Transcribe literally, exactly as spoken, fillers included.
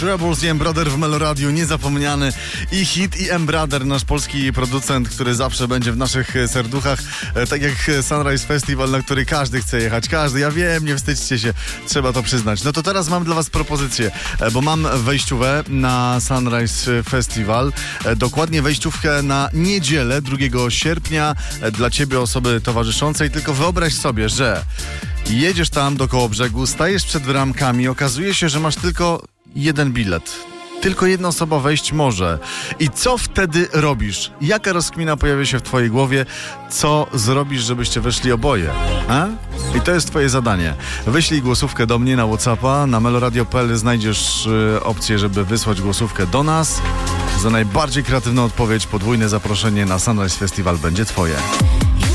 Rebels i M-Brother w Meloradiu, niezapomniany i hit, i M-Brother, nasz polski producent, który zawsze będzie w naszych serduchach, tak jak Sunrise Festival, na który każdy chce jechać, każdy, ja wiem, nie wstydźcie się, trzeba to przyznać. No to teraz mam dla was propozycję, bo mam wejściówę na Sunrise Festival, dokładnie wejściówkę na niedzielę, drugiego sierpnia, dla ciebie, osoby towarzyszącej. Tylko wyobraź sobie, że jedziesz tam do Kołobrzegu, stajesz przed bramkami, okazuje się, że masz tylko jeden bilet. Tylko jedna osoba wejść może. I co wtedy robisz? Jaka rozkmina pojawia się w twojej głowie? Co zrobisz, żebyście weszli oboje? A? I to jest twoje zadanie. Wyślij głosówkę do mnie na WhatsAppa. Na meloradio kropka p l znajdziesz y, opcję, żeby wysłać głosówkę do nas. Za najbardziej kreatywną odpowiedź podwójne zaproszenie na Sunrise Festival będzie twoje.